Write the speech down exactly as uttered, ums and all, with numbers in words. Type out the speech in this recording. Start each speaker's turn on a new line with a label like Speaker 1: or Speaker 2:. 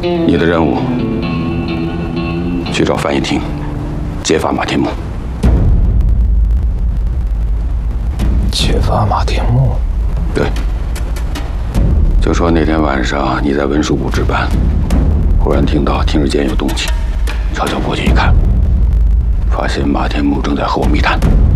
Speaker 1: 你的任务去找范一婷，揭发马天木。
Speaker 2: 揭发马天木？
Speaker 1: 对。就说那天晚上你在文书部值班，忽然听到听日间有动静，悄悄过去一看，发现马天木正在和我密谈。